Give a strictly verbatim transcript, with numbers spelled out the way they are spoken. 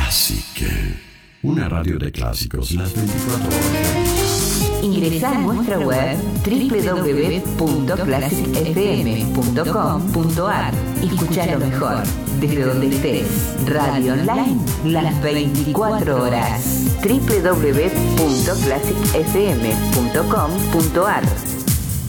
Classic. Una radio de clásicos las veinticuatro horas. Ingresá a nuestra web doble u doble u doble u punto classic f m punto com punto a r y escuchá lo mejor desde donde estés. Radio online las veinticuatro horas. doble u doble u doble u punto classic f m punto com punto a r